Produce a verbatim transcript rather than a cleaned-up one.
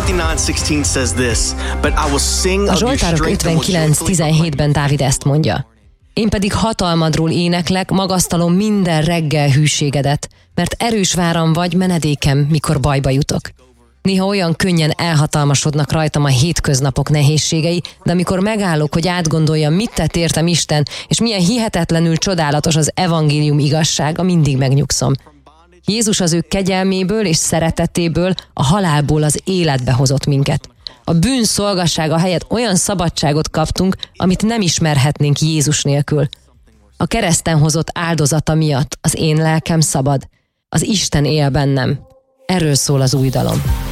A Zsoltárok ötvenkilenc tizenhétben Dávid ezt mondja: én pedig hatalmadról éneklek, magasztalom minden reggel hűségedet, mert erős váram vagy, menedékem, mikor bajba jutok. Néha olyan könnyen elhatalmasodnak rajtam a hétköznapok nehézségei, de amikor megállok, hogy átgondoljam, mit tett értem Isten, és milyen hihetetlenül csodálatos az evangélium igazsága, mindig megnyugszom. Jézus az ő kegyelméből és szeretetéből, a halálból az életbe hozott minket. A bűn szolgassága helyett olyan szabadságot kaptunk, amit nem ismerhetnénk Jézus nélkül. A kereszten hozott áldozata miatt az én lelkem szabad. Az Isten él bennem. Erről szól az új dalom.